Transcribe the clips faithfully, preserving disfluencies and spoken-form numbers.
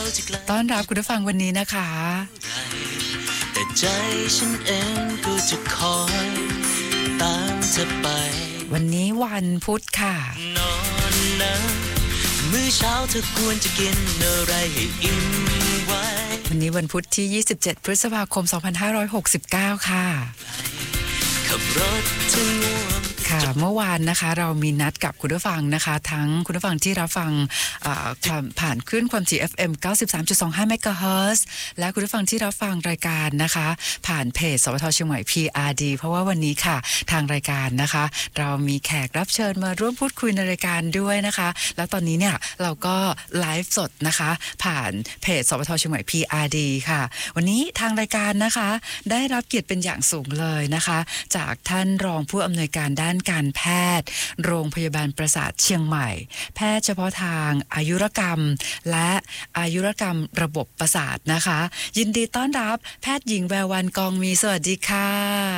ต้อนรับคุณผู้ฟังวันนี้นะคะแต่ใจฉันเองก็จะคอยตามเธอไปวันนี้วันพุธค่ะนอนนะมื้อเช้าเธอควรจะกินอะไรให้อิ่มไว้วันนี้วันพุธที่ยี่สิบเจ็ดพฤษภาคมสองพันห้าร้อยหกสิบเก้าค่ะขับรถถึงง่วงค่ะเมื่อวานนะคะเรามีนัดกับคุณผู้ฟังนะคะทั้งคุณผู้ฟังที่รับฟังผ่านคลื่นความถี่ เอฟ เอ็ม เก้าสิบสามจุดสองห้า เมกะเฮิรตซ์และคุณผู้ฟังที่รับฟังรายการนะคะผ่านเพจสวทเชียงใหม่ พี อาร์ ดี เพราะว่าวันนี้ค่ะทางรายการนะคะเรามีแขกรับเชิญมาร่วมพูดคุยในรายการด้วยนะคะแล้วตอนนี้เนี่ยเราก็ไลฟ์สดนะคะผ่านเพจสวทเชียงใหม่ พี อาร์ ดี ค่ะวันนี้ทางรายการนะคะได้รับเกียรติเป็นอย่างสูงเลยนะคะจากท่านรองผู้อำนวยการด้านการแพทย์โรงพยาบาลประสาทเชียงใหม่แพทย์เฉพาะทางอายุรกรรมและอายุรกรรมระบบประสาทนะคะยินดีต้อนรับแพทย์หญิงแวววรรณกองมีสวัสดีค่ะ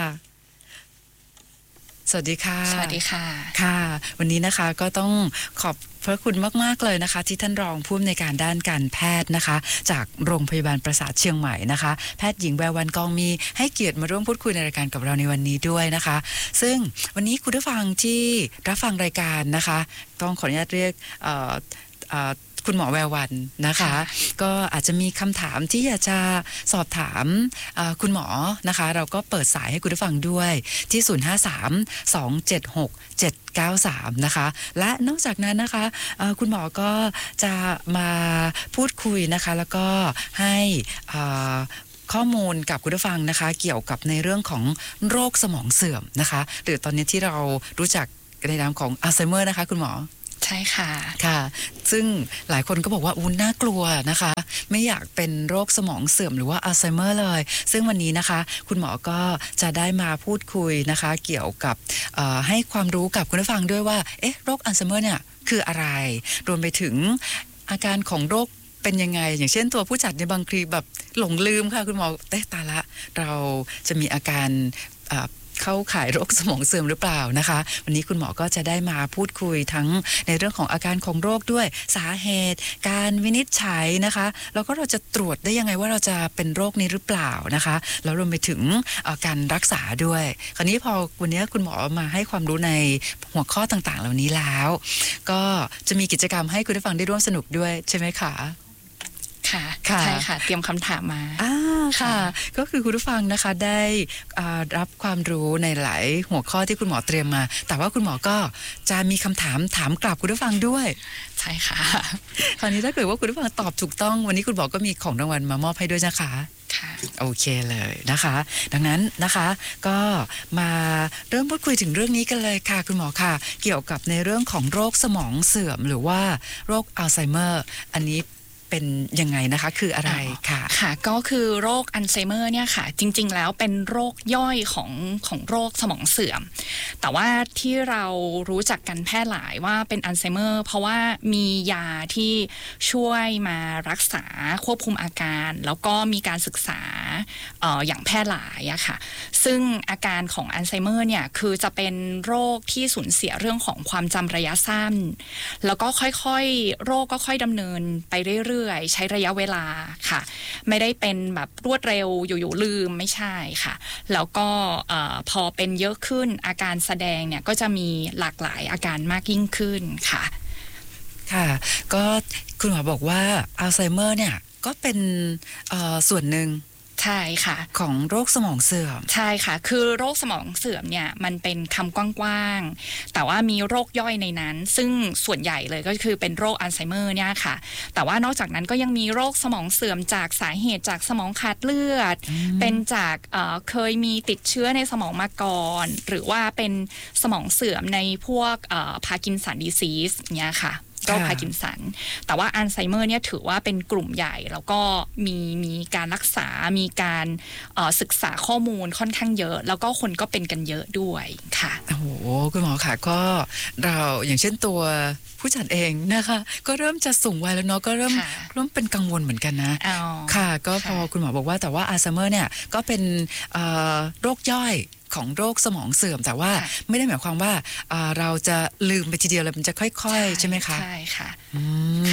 สวัสดีค่ะสวัสดีค่ะค่ะวันนี้นะคะก็ต้องขอบพระคุณมากๆเลยนะคะที่ท่านรองผู้อำนวยการด้านการแพทย์นะคะจากโรงพยาบาลประสาทเชียงใหม่นะคะแพทย์หญิงแวววรรณกองมีให้เกียรติมาร่วมพูดคุยในรายการกับเราในวันนี้ด้วยนะคะซึ่งวันนี้คุณผู้ฟังที่รับฟังรายการนะคะต้องขออนุญาตเรียกเอ่อเอ่อคุณหมอแวววรรณนะคะก็อาจจะมีคำถามที่อยากจะสอบถามคุณหมอนะคะเราก็เปิดสายให้คุณผู้ฟังด้วยที่ศูนย์ ห้า สาม สอง เจ็ด หก เจ็ด เก้า สามนะคะและนอกจากนั้นนะคะคุณหมอก็จะมาพูดคุยนะคะแล้วก็ให้ข้อมูลกับคุณผู้ฟังนะคะเกี่ยวกับในเรื่องของโรคสมองเสื่อมนะคะหรือตอนนี้ที่เรารู้จักในนามของอัลไซเมอร์นะคะคุณหมอใช่ค่ะค่ะซึ่งหลายคนก็บอกว่าอู้น่ากลัวนะคะไม่อยากเป็นโรคสมองเสื่อมหรือว่าอัลไซเมอร์เลยซึ่งวันนี้นะคะคุณหมอก็จะได้มาพูดคุยนะคะเกี่ยวกับให้ความรู้กับคุณผู้ฟังด้วยว่าเอ๊ะโรคอัลไซเมอร์เนี่ยคืออะไรรวมไปถึงอาการของโรคเป็นยังไงอย่างเช่นตัวผู้จัดในบางทีแบบหลงลืมค่ะคุณหมอเอ๊ะตายละเราจะมีอาการเข้าข่ายโรคสมองเสื่อมหรือเปล่านะคะวันนี้คุณหมอก็จะได้มาพูดคุยทั้งในเรื่องของอาการของโรคด้วยสาเหตุการวินิจฉัยนะคะแล้วก็เราจะตรวจได้ยังไงว่าเราจะเป็นโรคนี้หรือเปล่านะคะแล้วรวมไปถึงการรักษาด้วยคราวนี้พอวันนี้คุณหมอมาให้ความรู้ในหัวข้อต่างๆเหล่านี้แล้วก็จะมีกิจกรรมให้คุณผู้ฟังได้ร่วมสนุกด้วยใช่ไหมคะค่ะใช่ค่ะเตรียมคำถามมาอ่าค่ะก็คือคุณผู้ฟังนะคะได้รับความรู้ในหลายหัวข้อที่คุณหมอเตรียมมาแต่ว่าคุณหมอก็จะมีคำถามถามกลับคุณผู้ฟังด้วยใช่ค่ะคราวนี้ถ้าเกิดว่าคุณผู้ฟังตอบถูกต้องวันนี้คุณหมอก็มีของรางวัลมามอบให้ด้วยนะคะค่ะโอเคเลยนะคะดังนั้นนะคะก็มาเริ่มพูดคุยถึงเรื่องนี้กันเลยค่ะคุณหมอค่ะเกี่ยวกับในเรื่องของโรคสมองเสื่อมหรือว่าโรคอัลไซเมอร์อันนี้เป็นยังไงนะคะคืออะไรค่ะค่ะก็คือโรคอัลไซเมอร์เนี่ยค่ะจริงๆแล้วเป็นโรคย่อยของของโรคสมองเสื่อมแต่ว่าที่เรารู้จักกันแพร่หลายว่าเป็นอัลไซเมอร์เพราะว่ามียาที่ช่วยมารักษาควบคุมอาการแล้วก็มีการศึกษา เอ่อ อย่างแพร่หลายอะค่ะซึ่งอาการของอัลไซเมอร์เนี่ยคือจะเป็นโรคที่สูญเสียเรื่องของความจำระยะสั้นแล้วก็ค่อยๆโรคก็ค่อยดำเนินไปเรื่อยใช้ระยะเวลาค่ะไม่ได้เป็นแบบรวดเร็วอยู่ๆลืมไม่ใช่ค่ะแล้วก็พอเป็นเยอะขึ้นอาการแสดงเนี่ยก็จะมีหลากหลายอาการมากยิ่งขึ้นค่ะค่ะก็คุณหมอบอกว่าอัลไซเมอร์เนี่ยก็เป็นส่วนหนึ่งใช่ค่ะของโรคสมองเสื่อมใช่ค่ะคือโรคสมองเสื่อมเนี่ยมันเป็นคำกว้างๆแต่ว่ามีโรคย่อยในนั้นซึ่งส่วนใหญ่เลยก็คือเป็นโรคอัลไซเมอร์เนี่ยค่ะแต่ว่านอกจากนั้นก็ยังมีโรคสมองเสื่อมจากสาเหตุจากสมองขาดเลือดเป็นจากเอ่อเคยมีติดเชื้อในสมองมาก่อนหรือว่าเป็นสมองเสื่อมในพวกเอ่อพาร์กินสันดิซีสเนี่ยค่ะโรคพาร์กินสันแต่ว่าอัลไซเมอร์เนี่ยถือว่าเป็นกลุ่มใหญ่แล้วก็มีมีการรักษามีการศึกษาข้อมูลค่อนข้างเยอะแล้วก็คนก็เป็นกันเยอะด้วยค่ะโอ้โหคุณหมอค่ะก็เราอย่างเช่นตัวผู้จัดเองนะคะก็เริ่มจะสูงวัยแล้วเนาะก็เริ่มเริ่มเป็นกังวลเหมือนกันนะค่ะก็พอคุณหมอบอกว่าแต่ว่าอัลไซเมอร์เนี่ยก็เป็นโรคย่อยของโรคสมองเสื่อมแต่ว่าไม่ได้หมายความว่าเราจะลืมไปทีเดียวแล้วมันจะค่อยๆใช่ไหมคะใช่ค่ะค่ะ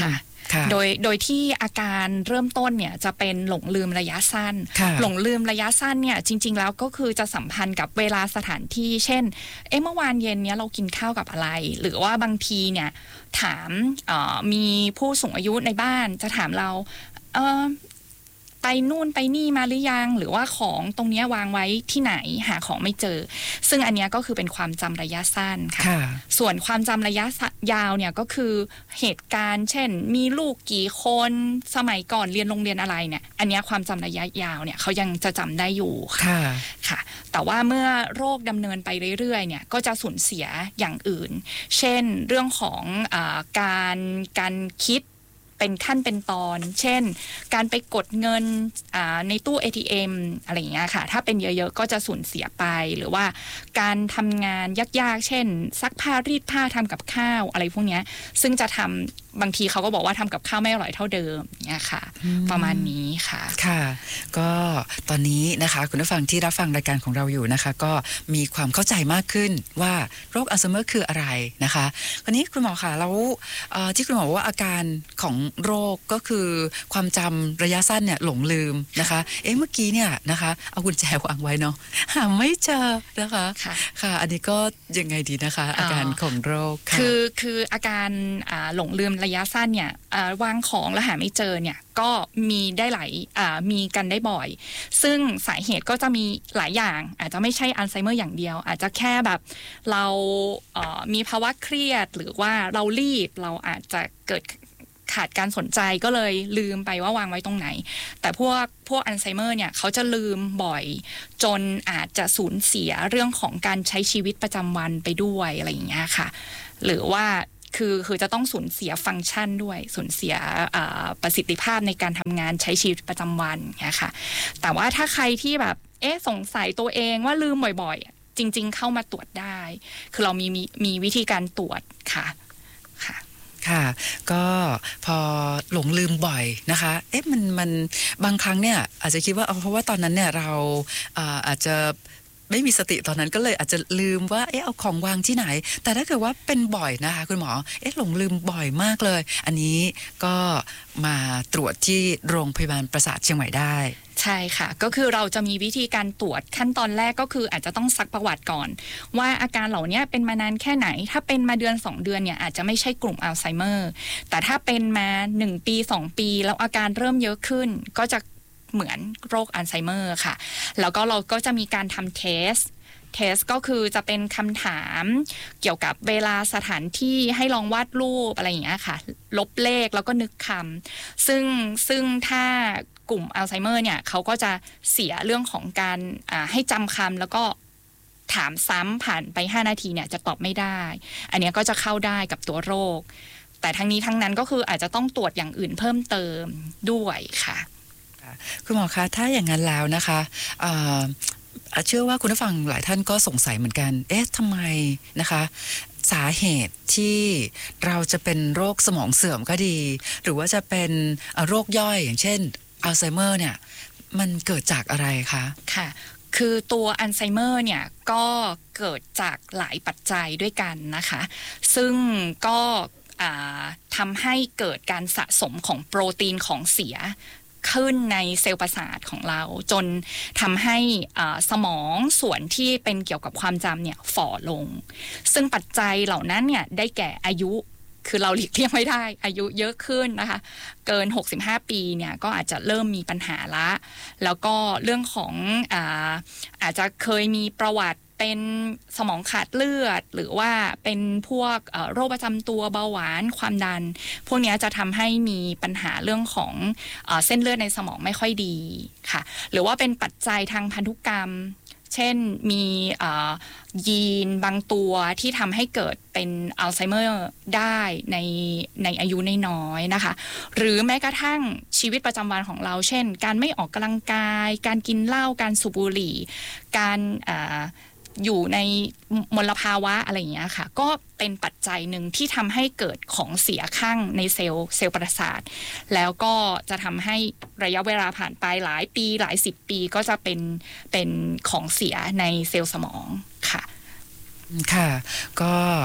โดยโดยที่อาการเริ่มต้นเนี่ยจะเป็นหลงลืมระยะสั้นหลงลืมระยะสั้นเนี่ยจริงๆแล้วก็คือจะสัมพันธ์กับเวลาสถานที่เช่นเอ๊ะเมื่อวานเย็นเนี้ยเรากินข้าวกับอะไรหรือว่าบางทีเนี่ยถามมีผู้สูงอายุในบ้านจะถามเราเออไปนู่นไปนี่มาหรือยังหรือว่าของตรงนี้วางไว้ที่ไหนหาของไม่เจอซึ่งอันนี้ก็คือเป็นความจำระยะสั้นค่ะส่วนความจำระยะยาวเนี่ยก็คือเหตุการณ์เช่นมีลูกกี่คนสมัยก่อนเรียนโรงเรียนอะไรเนี่ยอันนี้ความจำระยะยาวเนี่ยเขายังจะจำได้อยู่ค่ะค่ะแต่ว่าเมื่อโรคดำเนินไปเรื่อยๆเนี่ยก็จะสูญเสียอย่างอื่นเช่นเรื่องของอ่าการการคิดเป็นขั้นเป็นตอนเช่นการไปกดเงินในตู้ เอ ที เอ็ม อะไรอย่างเงี้ยค่ะถ้าเป็นเยอะๆก็จะสูญเสียไปหรือว่าการทำงานยากๆเช่นซักผ้ารีดผ้าทำกับข้าวอะไรพวกเนี้ยซึ่งจะทำบางทีเขาก็บอกว่าทำกับข้าวไม่อร่อยเท่าเดิมเนี่ยค่ะประมาณนี้ค่ะค่ะก็ตอนนี้นะคะคุณผู้ฟังที่รับฟังรายการของเราอยู่นะคะก็มีความเข้าใจมากขึ้นว่าโรคอัลไซเมอร์คืออะไรนะคะคราวนี้คุณหมอค่ะแล้วที่คุณหมอว่าอาการของโรคก็คือความจำระยะสั้นเนี่ยหลงลืมนะคะเอ๊ะเมื่อกี้เนี่ยนะคะเอากุญแจวางไว้เนาะหาไม่เจอนะคะค่ะอันนี้ก็ยังไงดีนะคะอาการของโรคคือคืออาการหลงลืมระยะสั้นเนี่ยวางของแล้วหาไม่เจอเนี่ยก็มีได้หลายมีกันได้บ่อยซึ่งสาเหตุก็จะมีหลายอย่างอาจจะไม่ใช่อัลไซเมอร์อย่างเดียวอาจจะแค่แบบเรามีภาวะเครียดหรือว่าเรารีบเราอาจจะเกิดขาดการสนใจก็เลยลืมไปว่าวางไว้ตรงไหนแต่พวกพวกอัลไซเมอร์เนี่ยเขาจะลืมบ่อยจนอาจจะสูญเสียเรื่องของการใช้ชีวิตประจำวันไปด้วยอะไรอย่างเงี้ยค่ะหรือว่าคือคือจะต้องสูญเสียฟังก์ชันด้วยสูญเสียประสิทธิภาพในการทำงานใช้ชีวิตประจำวันเนี่ยค่ะแต่ว่าถ้าใครที่แบบเอ๊ะสงสัยตัวเองว่าลืมบ่อยๆจริงๆเข้ามาตรวจได้คือเรามีมีมีวิธีการตรวจค่ะค่ะค่ะก็พอหลงลืมบ่อยนะคะเอ๊ะมันมันบางครั้งเนี่ยอาจจะคิดว่าเพราะว่าตอนนั้นเนี่ยเราอาจจะไม่มีสติตอนนั้นก็เลยอาจจะลืมว่าเอ๊ะเอาของวางที่ไหนแต่ถ้าเกิดว่าเป็นบ่อยนะคะคุณหมอเอ๊ะหลงลืมบ่อยมากเลยอันนี้ก็มาตรวจที่โรงพยาบาลประสาทเชียงใหม่ได้ใช่ค่ะก็คือเราจะมีวิธีการตรวจขั้นตอนแรกก็คืออาจจะต้องซักประวัติก่อนว่าอาการเหล่านี้เป็นมานานแค่ไหนถ้าเป็นมาเดือนสองเดือนเนี่ยอาจจะไม่ใช่กลุ่มอัลไซเมอร์แต่ถ้าเป็นมาหนึ่งปีสองปีแล้วอาการเริ่มเยอะขึ้นก็จะเหมือนโรคอัลไซเมอร์ค่ะแล้วก็เราก็จะมีการทำเทสเทสก็คือจะเป็นคำถามเกี่ยวกับเวลาสถานที่ให้ลองวาดรูปอะไรอย่างเงี้ยค่ะลบเลขแล้วก็นึกคำซึ่งซึ่งถ้ากลุ่มอัลไซเมอร์เนี่ยเขาก็จะเสียเรื่องของการให้จำคำแล้วก็ถามซ้ำผ่านไปห้านาทีเนี่ยจะตอบไม่ได้อันนี้ก็จะเข้าได้กับตัวโรคแต่ทั้งนี้ทั้งนั้นก็คืออาจจะต้องตรวจอย่างอื่นเพิ่มเติมด้วยค่ะคุณหมอคะถ้าอย่างนั้นแล้วนะคะเชื่อว่าคุณผู้ฟังหลายท่านก็สงสัยเหมือนกันเอ๊ะทำไมนะคะสาเหตุที่เราจะเป็นโรคสมองเสื่อมก็ดีหรือว่าจะเป็นโรคย่อยอย่างเช่นอัลไซเมอร์เนี่ยมันเกิดจากอะไรคะค่ะคือตัวอัลไซเมอร์เนี่ยก็เกิดจากหลายปัจจัยด้วยกันนะคะซึ่งก็ทำให้เกิดการสะสมของโปรตีนของเสียขึ้นในเซลล์ประสาทของเราจนทำให้สมองส่วนที่เป็นเกี่ยวกับความจำเนี่ยฝ่อลงซึ่งปัจจัยเหล่านั้นเนี่ยได้แก่อายุคือเราหลีกเลี่ยงไม่ได้อายุเยอะขึ้นนะคะเกินหกสิบห้าปีเนี่ยก็อาจจะเริ่มมีปัญหาละแล้วก็เรื่องของอ่าอาจจะเคยมีประวัติเป็นสมองขาดเลือดหรือว่าเป็นพวกโรคประจำตัวเบาหวานความดันพวกนี้จะทำให้มีปัญหาเรื่องของเส้นเลือดในสมองไม่ค่อยดีค่ะหรือว่าเป็นปัจจัยทางพันธุกรรมเช่นมียีนบางตัวที่ทำให้เกิดเป็นอัลไซเมอร์ได้ในในอายุน้อยๆนะคะหรือแม้กระทั่งชีวิตประจำวันของเราเช่นการไม่ออกกำลังกายการกินเหล้าการสูบบุหรี่การอยู่ในมลภาวะอะไรอย่างเงี้ยค่ะก็เป็นปัจจัยหนึ่งที่ทำให้เกิดของเสียข้างในเซลล์เซลล์ประสาทแล้วก็จะทำให้ระยะเวลาผ่านไปหลายปีหลายสิบปีก็จะเป็นเป็นของเสียในเซลล์สมองค่ะค่ะก็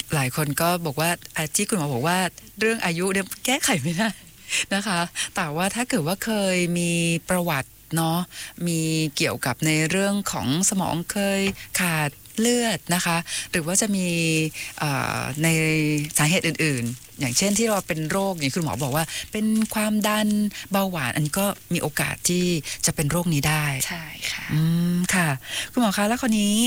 หลายคนก็บอกว่าที่คุณหมอบอกว่าเรื่องอายุเนี่ยแก้ไขไม่ได้นะคะแต่ว่าถ้าเกิดว่าเคยมีประวัติเนาะมีเกี่ยวกับในเรื่องของสมองเคยขาดเลือดนะคะหรือว่าจะมีในสาเหตุอื่นๆอย่างเช่นที่เราเป็นโรคอย่างคุณหมอบอกว่าเป็นความดันเบาหวานอันนี้ก็มีโอกาสที่จะเป็นโรคนี้ได้ใช่ค่ะอืมค่ะคุณหมอคะแล้วคนนี้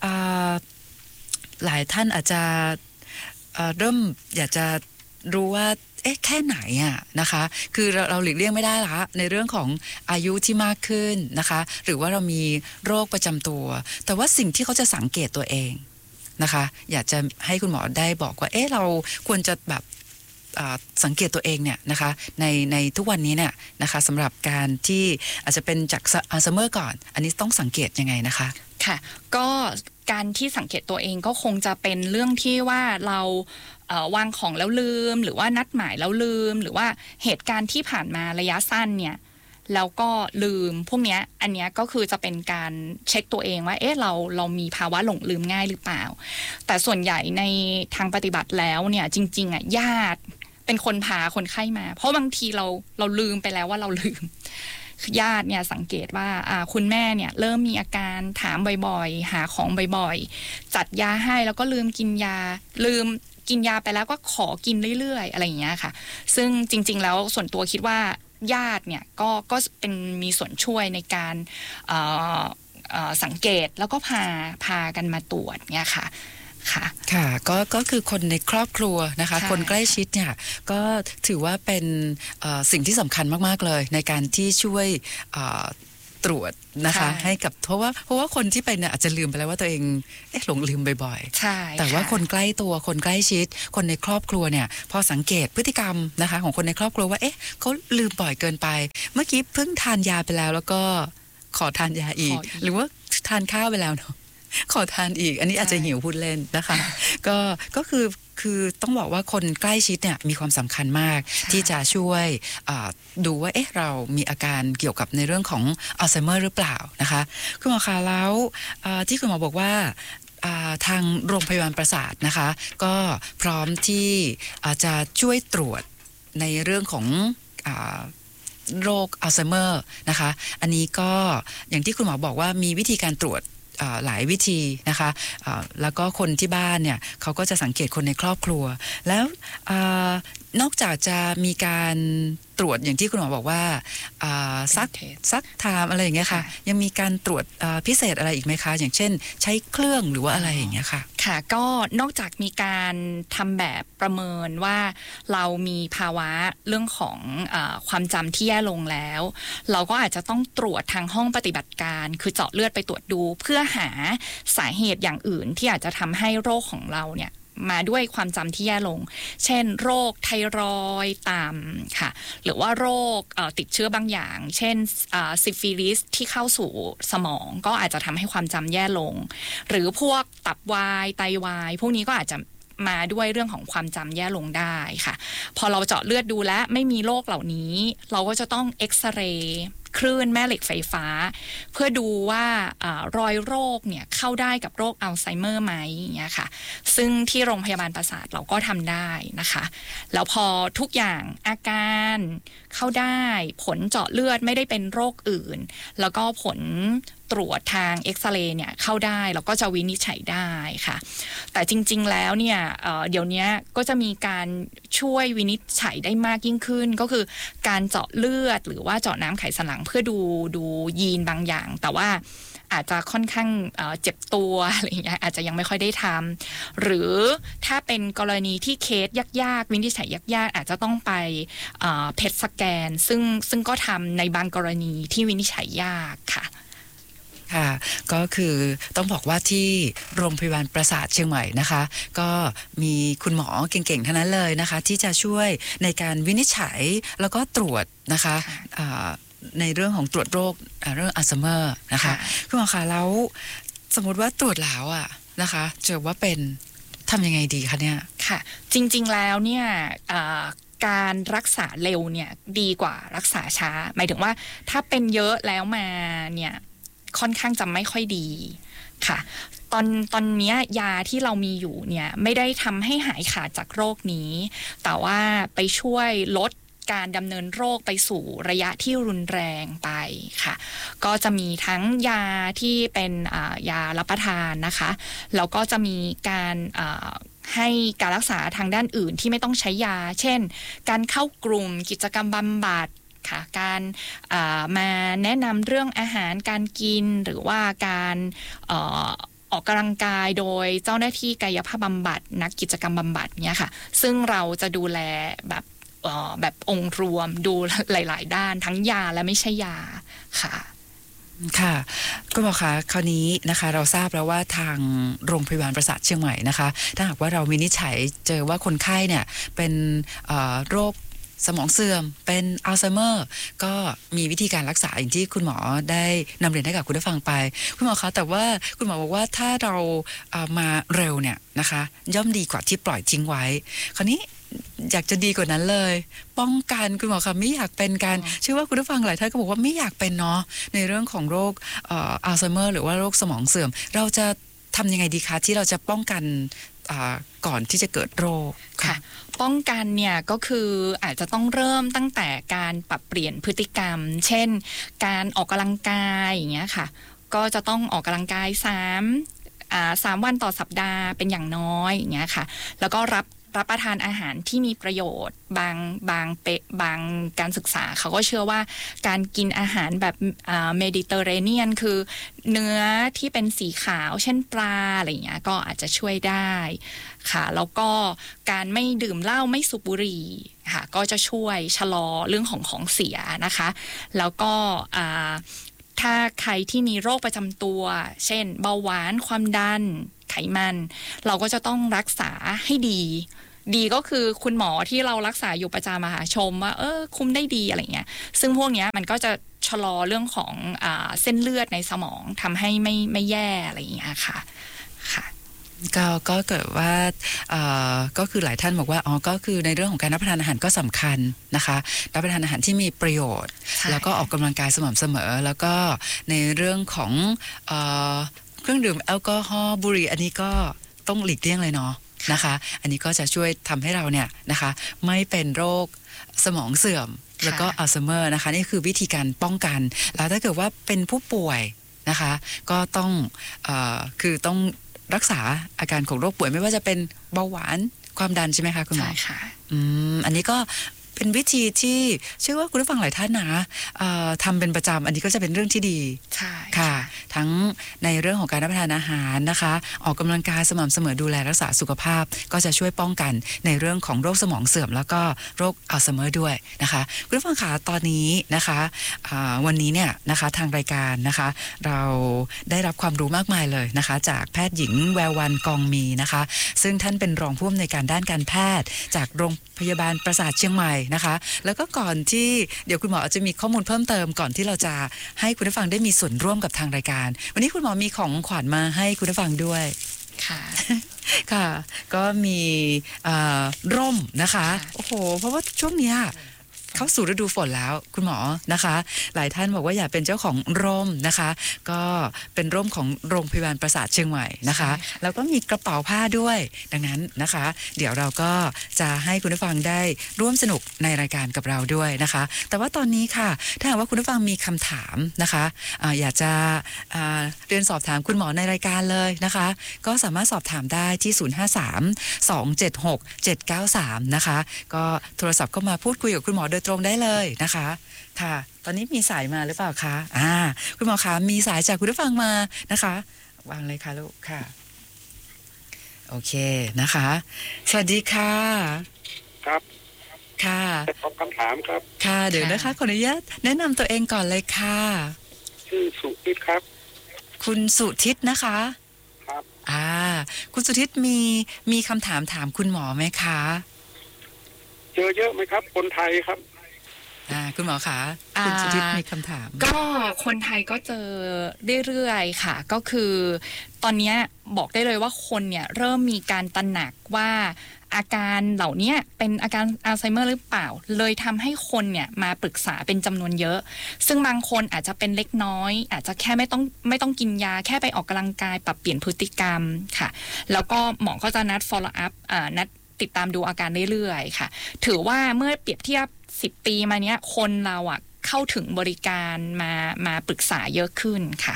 หลายท่านอาจจะเริ่มอยากจะรู้ว่าเอ๊ะแค่ไหนอ่ะนะคะคือเราเราหลีกเลี่ยงไม่ได้ละในเรื่องของอายุที่มากขึ้นนะคะหรือว่าเรามีโรคประจำตัวแต่ว่าสิ่งที่เขาจะสังเกตตัวเองนะคะอยากจะให้คุณหมอได้บอกว่าเอ๊ะเราควรจะแบบสังเกตตัวเองเนี่ยนะคะในในทุกวันนี้เนี่ยนะคะสำหรับการที่อาจจะเป็นจากอัลไซเมอร์ก่อนอันนี้ต้องสังเกตยังไงนะคะค่ะก็การที่สังเกตตัวเองก็คงจะเป็นเรื่องที่ว่าเราวางของแล้วลืมหรือว่านัดหมายแล้วลืมหรือว่าเหตุการณ์ที่ผ่านมาระยะสั้นเนี่ยแล้วก็ลืมพวกนี้อันนี้ก็คือจะเป็นการเช็คตัวเองว่าเอ๊ะเราเรามีภาวะหลงลืมง่ายหรือเปล่าแต่ส่วนใหญ่ในทางปฏิบัติแล้วเนี่ยจริงๆอ่ะญาติเป็นคนพาคนไข้มาเพราะบางทีเราเราลืมไปแล้วว่าเราลืมญาติเนี่ยสังเกตว่าคุณแม่เนี่ยเริ่มมีอาการถามบ่อยๆหาของบ่อยๆจัดยาให้แล้วก็ลืมกินยาลืมกินยาไปแล้วก็ขอกินเรื่อยๆอะไรอย่างเงี้ยค่ะซึ่งจริงๆแล้วส่วนตัวคิดว่าญาติเนี่ยก็ก็เป็นมีส่วนช่วยในการสังเกตแล้วก็พาพากันมาตรวจเนี่ยค่ะค่ะค่ะก็ก็คือคนในครอบครัวนะคะคนใกล้ชิดเนี่ยก็ถือว่าเป็นสิ่งที่สำคัญมากๆเลยในการที่ช่วยตรวจนะคะให้กับเพราะว่าเพราะว่าคนที่ไปเนี่ยอาจจะลืมไปแล้วว่าตัวเองเอ๊ะหลงลืมบ่อยๆใช่แต่ว่าคนใกล้ตัวคนใกล้ชิดคนในครอบครัวเนี่ยพอสังเกตพฤติกรรมนะคะของคนในครอบครัวว่าเอ๊ะเขาลืมบ่อยเกินไปเมื่อกี้เพิ่งทานยาไปแล้วแล้วก็ขอทานยาอีกหรือว่าทานข้าวไปแล้วเนาะขอทานอีกอันนี้อาจจะหิวพูดเล่นนะคะก็ก็คือคือต้องบอกว่าคนใกล้ชิดเนี่ยมีความสำคัญมากที่จะช่วยดูว่าเอ๊ะเรามีอาการเกี่ยวกับในเรื่องของอัลไซเมอร์หรือเปล่านะคะคุณหมอคะแล้วที่คุณหมอบอกว่าทางโรงพยาบาลประสาทนะคะก็พร้อมที่จะช่วยตรวจในเรื่องของโรคอัลไซเมอร์นะคะอันนี้ก็อย่างที่คุณหมอบอกว่ามีวิธีการตรวจหลายวิธีนะคะแล้วก็คนที่บ้านเนี่ยเขาก็จะสังเกตคนในครอบครัวแล้วนอกจากจะมีการตรวจอย่างที่คุณหมอบอกว่าซักซักไทม์อะไรอย่างเงี้ยค่ะยังมีการตรวจพิเศษอะไรอีกไหมคะอย่างเช่นใช้เครื่องหรือว่าอะไรอย่างเงี้ยค่ะค่ะก็นอกจากมีการทำแบบประเมินว่าเรามีภาวะเรื่องของเอ่อความจำที่แย่ลงแล้วเราก็อาจจะต้องตรวจทางห้องปฏิบัติการคือเจาะเลือดไปตรวจดูเพื่อหาสาเหตุอย่างอื่นที่อาจจะทำให้โรคของเราเนี่ยมาด้วยความจำที่แย่ลงเช่นโรคไทรอยด์ต่ำค่ะหรือว่าโรคติดเชื้อบางอย่างเช่นซิฟิลิสที่เข้าสู่สมองก็อาจจะทำให้ความจำแย่ลงหรือพวกตับวายไตวายพวกนี้ก็อาจจะมาด้วยเรื่องของความจำแย่ลงได้ค่ะพอเราเจาะเลือดดูแล้วไม่มีโรคเหล่านี้เราก็จะต้องเอ็กซเรย์คลื่นแม่เหล็กไฟฟ้าเพื่อดูว่ารอยโรคเนี่ยเข้าได้กับโรคอัลไซเมอร์ไหมอย่างเงี้ยค่ะซึ่งที่โรงพยาบาลประสาทเราก็ทำได้นะคะแล้วพอทุกอย่างอาการเข้าได้ผลเจาะเลือดไม่ได้เป็นโรคอื่นแล้วก็ผลตรวจทางเอ็กซเรย์เนี่ยเข้าได้แล้วก็จะวินิจฉัยได้ค่ะแต่จริงๆแล้วเนี่ย เอ่อ เดี๋ยวนี้ก็จะมีการช่วยวินิจฉัยได้มากยิ่งขึ้นก็คือการเจาะเลือดหรือว่าเจาะน้ำไขสันหลังเพื่อดูดูยีนบางอย่างแต่ว่าอาจจะค่อนข้างเอ่อเจ็บตัวอะไรอย่างเงี้ยอาจจะยังไม่ค่อยได้ทำหรือถ้าเป็นกรณีที่เคสยากๆวินิจฉัยยากๆอาจจะต้องไปเอ่อเพทสแกนซึ่งซึ่งก็ทำในบางกรณีที่วินิจฉัยยากค่ะค่ะก็คือต้องบอกว่าที่โรงพยาบาลประสาทเชียงใหม่นะคะก็มีคุณหมอเก่งๆทั้งนั้นเลยนะคะที่จะช่วยในการวินิจฉัยแล้วก็ตรวจนะคะในเรื่องของตรวจโรคเรื่องอัลไซเมอร์นะคะคุณหมอคะแล้วสมมติว่าตรวจแล้วอะนะคะเจอว่าเป็นทำยังไงดีคะเนี่ยค่ะจริงๆแล้วเนี่ยการรักษาเร็วเนี่ยดีกว่ารักษาช้าหมายถึงว่าถ้าเป็นเยอะแล้วมาเนี่ยค่อนข้างจะไม่ค่อยดีค่ะตอนตอนนี้ยาที่เรามีอยู่เนี่ยไม่ได้ทำให้หายขาดจากโรคนี้แต่ว่าไปช่วยลดการดำเนินโรคไปสู่ระยะที่รุนแรงไปค่ะก็จะมีทั้งยาที่เป็นยารับประทานนะคะแล้วก็จะมีการให้การรักษาทางด้านอื่นที่ไม่ต้องใช้ยาเช่นการเข้ากลุ่มกิจกรรมบำบัดค่ะการมาแนะนำเรื่องอาหารการกินหรือว่าการออกกำลังกายโดยเจ้าหน้าที่กายภาพบำบัดนักกิจกรรมบำบัดเนี่ยค่ะซึ่งเราจะดูแลแบบแบบองค์รวมดูหลายๆด้านทั้งยาและไม่ใช่ยาค่ะค่ะคุณหมอคะคราวนี้นะคะเราทราบแล้วว่าทางโรงพยาบาลประสาทเชียงใหม่นะคะถ้าหากว่าเราวินิจฉัยเจอว่าคนไข้เนี่ยเป็นโรคสมองเสื่อมเป็นอัลไซเมอร์ก็มีวิธีการรักษาอย่างที่คุณหมอได้นำเรียนให้กับคุณผู้ฟังไปคุณหมอคะแต่ว่าคุณหมอบอกว่าถ้าเรามาเร็วเนี่ยนะคะย่อมดีกว่าที่ปล่อยทิ้งไว้คราวนี้อยากจะดีกว่านั้นเลยป้องกันคุณหมอคะไม่อยากเป็นการเชื่อว่าคุณผู้ฟังหลายท่านก็บอกว่าไม่อยากเป็นเนาะในเรื่องของโรคอัลไซเมอร์หรือว่าโรคสมองเสื่อมเราจะทำยังไงดีคะที่เราจะป้องกันก่อนที่จะเกิดโรคค่ะป้องกันเนี่ยก็คืออาจจะต้องเริ่มตั้งแต่การปรับเปลี่ยนพฤติกรรมเช่นการออกกำลังกายอย่างเงี้ยค่ะก็จะต้องออกกำลังกายสามอ่าสามวันต่อสัปดาห์เป็นอย่างน้อยอย่างเงี้ยค่ะแล้วก็รับรับประทานอาหารที่มีประโยชน์บางบางเปบางการศึกษาเขาก็เชื่อว่าการกินอาหารแบบเมดิเตอร์เรเนียนคือเนื้อที่เป็นสีขาวเช่นปลาอะไรอย่างเงี้ยก็อาจจะช่วยได้ค่ะแล้วก็การไม่ดื่มเหล้าไม่สูบบุหรี่ค่ะก็จะช่วยชะลอเรื่องของของเสียนะคะแล้วก็ถ้าใครที่มีโรคประจำตัวเช่นเบาหวานความดันไขมันเราก็จะต้องรักษาให้ดีดีก็คือคุณหมอที่เรารักษาอยู่ประจำมาชมว่าเออคุมได้ดีอะไรเงี้ยซึ่งพวกนี้มันก็จะชะลอเรื่องของอ่าเส้นเลือดในสมองทำให้ไม่ไม่แย่อะไรอย่างเงี้ยค่ะค่ะก็ก็เกิดว่าก็คือหลายท่านบอกว่าอ๋อก็คือในเรื่องของการรับประทานอาหารก็สำคัญนะคะรับประทานอาหารที่มีประโยชน์แล้วก็ออกกำลังกายสม่ำเสมอแล้วก็ในเรื่องของเครื่องดื่มแอลกอฮอล์บุหรี่อันนี้ก็ต้องหลีกเลี่ยงเลยเนาะนะคะอันนี้ก็จะช่วยทำให้เราเนี่ยนะคะไม่เป็นโรคสมองเสื่อมแล้วก็อัลไซเมอร์นะคะนี่คือวิธีการป้องกันแล้วถ้าเกิดว่าเป็นผู้ป่วยนะคะก็ต้องเอ่อคือต้องรักษาอาการของโรคป่วยไม่ว่าจะเป็นเบาหวานความดันใช่ไหมคะคุณหมอใช่ค่ะอืมอันนี้ก็เป็นวิธีที่เชื่อว่าคุณผู้ฟังหลายท่านนะทำเป็นประจำอันนี้ก็จะเป็นเรื่องที่ดีใช่ค่ะทั้งในเรื่องของการรับประทานอาหารนะคะออกกำลังกายสม่ำเสมอดูแลรักษาสุขภาพก็จะช่วยป้องกันในเรื่องของโรคสมองเสื่อมแล้วก็โรคอัลไซเมอร์ด้วยนะคะคุณผู้ฟังคะตอนนี้นะคะวันนี้เนี่ยนะคะทางรายการนะคะเราได้รับความรู้มากมายเลยนะคะจากแพทย์หญิงแวววรรณกองมีนะคะซึ่งท่านเป็นรองผู้อำนวยการด้านการแพทย์จากโรงพยาบาลประสาทเชียงใหม่นะคะแล้วก็ก่อนที่เดี๋ยวคุณหมอจะมีข้อมูลเพิ่มเติมก่อนที่เราจะให้คุณผู้ฟังได้มีส่วนร่วมกับทางรายการวันนี้คุณหมอมีของขวัญมาให้คุณผู้ฟังด้วยค่ะค่ะก็มีร่มนะคะโอ้โหเพราะว่าช่วงเนี้ยเข้าสู่ฤดูฝนแล้วคุณหมอนะคะหลายท่านบอกว่าอยากเป็นเจ้าของร่มนะคะก็เป็นร่มของโรงพยาบาลประสาทเชียงใหม่นะคะแล้วก็มีกระเป๋าผ้าด้วยดังนั้นนะคะเดี๋ยวเราก็จะให้คุณผู้ฟังได้ร่วมสนุกในรายการกับเราด้วยนะคะแต่ว่าตอนนี้ค่ะถ้าหากว่าคุณผู้ฟังมีคำถามนะคะอ่าอยากจะอ่าเรียนสอบถามคุณหมอในรายการเลยนะคะก็สามารถสอบถามได้ที่ศูนย์ ห้า สาม สอง เจ็ด หก เจ็ด เก้า สามนะคะก็โทรศัพท์เข้ามาพูดคุยกับคุณหมอโดยตรงได้เลยนะคะค่ะตอนนี้มีสายมาหรือเปล่าคะอ่าคุณหมอคะมีสายจากคุณผู้ฟังมานะคะวางเลยค่ะลูกค่ะโอเคนะคะสวัสดีค่ะครับค่ะตอบคำถามครับค่ะเดี๋ยวนะคะขออนุญาตแนะนำตัวเองก่อนเลยค่ะชื่อสุทิศครับคุณสุทิศนะคะครับอ่าคุณสุทิศมีมีคำถามถามคุณหมอไหมคะเจอเยอะไหมครับคนไทยครับอ่าคุณหมอคะคุณสุทิศมีคำถามก็คนไทยก็เจอเรื่อยๆค่ะก็คือตอนนี้บอกได้เลยว่าคนเนี่ยเริ่มมีการตระหนักว่าอาการเหล่านี้เป็นอาการอัลไซเมอร์หรือเปล่าเลยทำให้คนเนี่ยมาปรึกษาเป็นจำนวนเยอะซึ่งบางคนอาจจะเป็นเล็กน้อยอาจจะแค่ไม่ต้องไม่ต้องกินยาแค่ไปออกกำลังกายปรับเปลี่ยนพฤติกรรมค่ะแล้วก็หมอก็จะนัด follow up อ่านัดติดตามดูอาการเรื่อยๆค่ะถือว่าเมื่อเปรียบเทียบสิบปีมาเนี้ยคนเราอ่ะเข้าถึงบริการมามาปรึกษาเยอะขึ้นค่ะ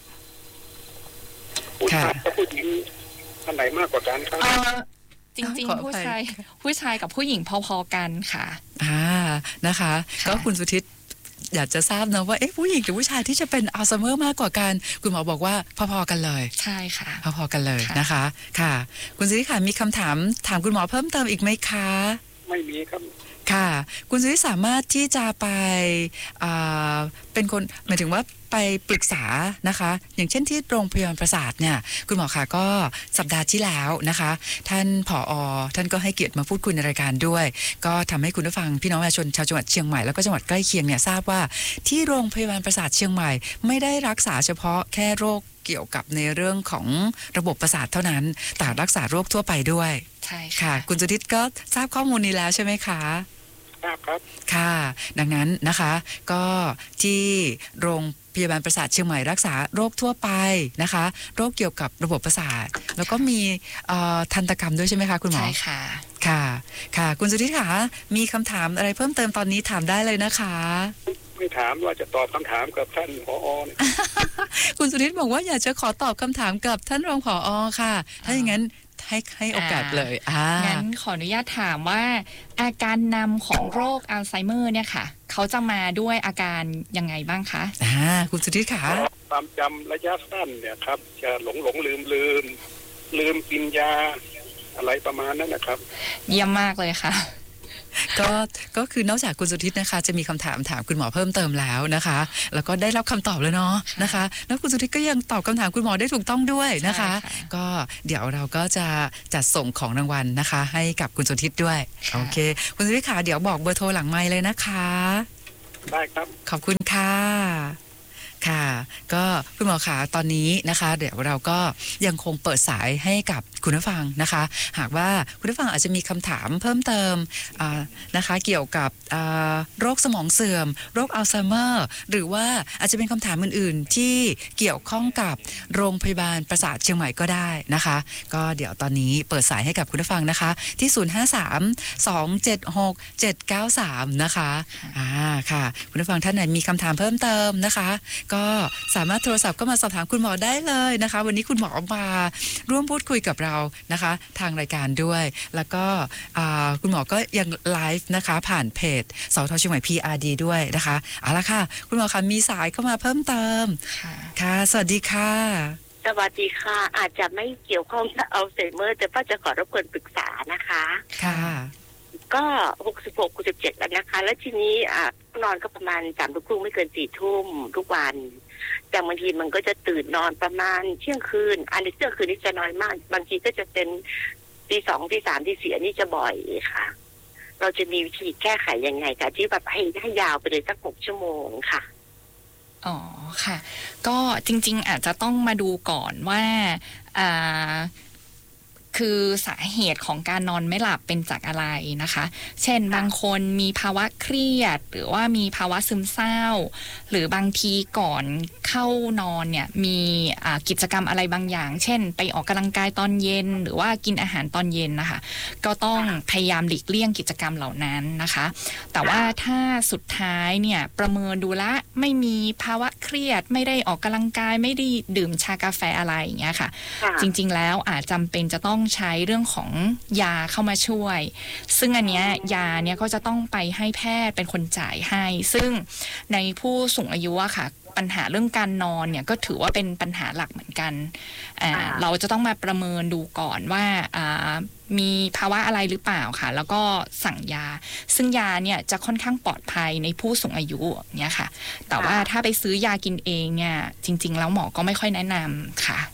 ผู้ชายกับผู้หญิงอันไหนมากกว่ากันครับจริงๆผู้ชายผู้ชายกับผู้หญิงพอๆกันค่ะอ่านะคะก็คุณสุทิตอยากจะทราบนะว่าเอ๊ะผู้หญิงหรือผู้ชายที่จะเป็นอัลไซเมอร์มากกว่ากันคุณหมอบอกว่าพอๆกันเลยใช่ค่ะพอๆกันเลยนะคะค่ะคุณสุทิตค่ะมีคำถามถามคุณหมอเพิ่มเติมอีกไหมคะไม่มีครับค่ะคุณสุทิตสามารถที่จะไปเป็นคนหมายถึงว่าไปปรึกษานะคะอย่างเช่นที่โรงพยาบาลประสาทเนี่ยคุณหมอค่ะก็สัปดาห์ที่แล้วนะคะท่านผอ.ท่านก็ให้เกียรติมาพูดคุยในรายการด้วยก็ทำให้คุณผู้ฟังพี่น้องประชาชนชาวจังหวัดเชียงใหม่แล้วก็จังหวัดใกล้เคียงเนี่ยทราบว่าที่โรงพยาบาลประสาทเชียงใหม่ไม่ได้รักษาเฉพาะแค่โรคเกี่ยวกับในเรื่องของระบบประสาทเท่านั้นแต่รักษาโรคทั่วไปด้วยใช่ค่ะคุณสุทิตก็ทราบข้อมูลนี้แล้วใช่ไหมคะครับค่ะดังนั้นนะคะก็ที่โรงพยาบาลประสาทเชียงใหม่รักษาโรคทั่วไปนะคะโรคเกี่ยวกับระบบประสาทแล้วก็มีทันตกรรมด้วยใช่ไหมคะคุณหมอใช่ค่ะค่ะค่ะคุณสุทิตค่ะมีคำถามอะไรเพิ่มเติมตอนนี้ถามได้เลยนะคะไม่ถามว่าจะตอบคำถามกับท่านผอ. คุณสุทิตบอกว่าอยากจะขอตอบคำถามกับท่านรองผอ.ค่ะถ้าอย่างนั้นให้ให้โอกาสเลยงั้นขออนุญาตถามว่าอาการนำของโรคอัลไซเมอร์เนี่ยค่ะเขาจะมาด้วยอาการยังไงบ้างคะอ่าคุณสุทิตค่ะความจำระยะสั้นเนี่ยครับจะหลงหลงลืมลืมลืมกินยาอะไรประมาณนั้นนะครับเยี่ยมมากเลยค่ะก็ก็คือนอกจากคุณสุทิตนะคะจะมีคำถามถามคุณหมอเพิ่มเติมแล้วนะคะแล้วก็ได้รับคำตอบแล้วเนาะนะคะแล้วคุณสุทิตก็ยังตอบคำถามคุณหมอได้ถูกต้องด้วยนะคะก็เดี๋ยวเราก็จะจัดส่งของรางวัลนะคะให้กับคุณสุทิตด้วยโอเคคุณสุทิตค่ะเดี๋ยวบอกเบอร์โทรหลังไมค์เลยนะคะได้ครับขอบคุณค่ะค่ะก็คุณหมอขาตอนนี้นะคะเดี๋ยวเราก็ยังคงเปิดสายให้กับคุณผู้ฟังนะคะหากว่าคุณผู้ฟังอาจจะมีคำถามเพิ่มเติมนะคะเกี่ยวกับโรคสมองเสื่อมโรคอัลไซเมอร์หรือว่าอาจจะเป็นคำถามอื่นๆที่เกี่ยวข้องกับโรงพยาบาลประสาทเชียงใหม่ก็ได้นะคะก็เดี๋ยวตอนนี้เปิดสายให้กับคุณผู้ฟังนะคะที่ศูนย์ ห้า สาม สอง เจ็ด หก เจ็ด เก้า สามนะคะอ่าค่ะคุณผู้ฟังท่านไหนมีคำถามเพิ่มเติมนะคะก็สามารถโทรศัพท์ก็มาสอบถามคุณหมอได้เลยนะคะวันนี้คุณหมอมาร่วมพูดคุยกับเรานะคะทางรายการด้วยแล้วก็คุณหมอก็ยังไลฟ์นะคะผ่านเพจสท.เชียงใหม่ พี อาร์ ดี ด้วยนะคะเอาละค่ะคุณหมอคะมีสายเข้ามาเพิ่มเติมค่ะสวัสดีค่ะสวัสดีค่ะอาจจะไม่เกี่ยวข้องกับอัลไซเมอร์แต่ป้าจะขอรบกวนปรึกษานะคะค่ะก็หกสิบหก หกสิบเจ็ดแล้วนะคะแล้วทีนี้อ่านอนก็ประมาณสามทุ่มไม่เกินสี่ทุ่มทุกวันแต่บางทีมันก็จะตื่นนอนประมาณเที่ยงคืนอันนี้เที่ยงคืนนี่จะน้อยมากบางทีก็จะเป็นตีสองตีสามตีสี่นี่จะบ่อยค่ะเราจะมีวิธีแก้ไขยังไงคะที่แบบให้ให้ยาวไปเลยสักหกชั่วโมงค่ะอ๋อค่ะก็จริงๆอาจจะต้องมาดูก่อนว่าอ่าคือสาเหตุของการนอนไม่หลับเป็นจากอะไรนะคะเช่นบางคนมีภาวะเครียดหรือว่ามีภาวะซึมเศร้าหรือบางทีก่อนเข้านอนเนี่ยมีกิจกรรมอะไรบางอย่างเช่นไปออกกำลังกายตอนเย็นหรือว่ากินอาหารตอนเย็นนะคะก็ต้องพยายามหลีกเลี่ยงกิจกรรมเหล่านั้นนะคะแต่ว่าถ้าสุดท้ายเนี่ยประเมินดูละไม่มีภาวะเครียดไม่ได้ออกกำลังกายไม่ได้ดื่มชากาแฟอะไรอย่างเงี้ยค่ะจริงๆแล้วอาจจำเป็นจะต้องใช้เรื่องของยาเข้ามาช่วยซึ่งอันเนี้ยยาเนี้ยก็จะต้องไปให้แพทย์เป็นคนจ่ายให้ซึ่งในผู้สูงอายุอะค่ะปัญหาเรื่องการนอนเนี่ยก็ถือว่าเป็นปัญหาหลักเหมือนกันอ่าเราจะต้องมาประเมินดูก่อนว่าอ่ามีภาวะอะไรหรือเปล่าค่ะแล้วก็สั่งยาซึ่งยาเนี่ยจะค่อนข้างปลอดภัยในผู้สูงอายุเนี่ยค่ะแต่ว่าถ้าไปซื้อยากินเองเนี่ยจริงๆแล้วหมอก็ไม่ค่อยแนะนำค่ะ